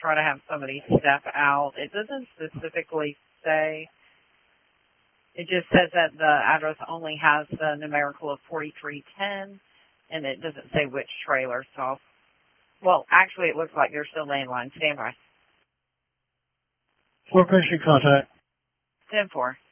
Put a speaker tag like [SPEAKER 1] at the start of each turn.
[SPEAKER 1] try to have somebody step out. It doesn't specifically say. It just says that the address only has the numerical of 4310, and it doesn't say which trailer. So, well, actually, it looks like you're still landline. Stand by.
[SPEAKER 2] 4 patient contact.
[SPEAKER 1] 10-4.